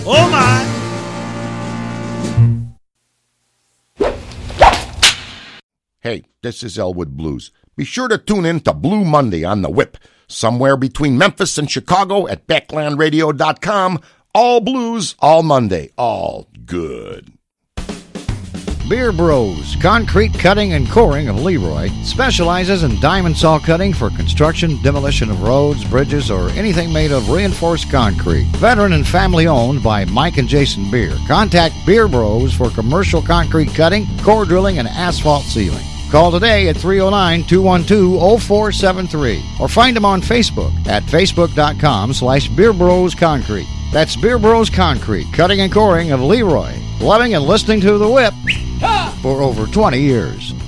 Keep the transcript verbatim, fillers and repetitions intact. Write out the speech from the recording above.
Oh, my. Hey, this is Elwood Blues. Be sure to tune in to Blue Monday on the Whip, somewhere between Memphis and Chicago at Backland Radio dot com. All blues, all Monday, all good. Beer Bros, concrete cutting and coring of Leroy, specializes in diamond saw cutting for construction, demolition of roads, bridges, or anything made of reinforced concrete. Veteran and family owned by Mike and Jason Beer. Contact Beer Bros for commercial concrete cutting, core drilling, and asphalt sealing. Call today at three oh nine, two one two, oh four seven three or find them on Facebook at facebook.com slash Beer Bros Concrete. That's Beer Bros Concrete, cutting and coring of Leroy. Loving and listening to The Whip for over twenty years.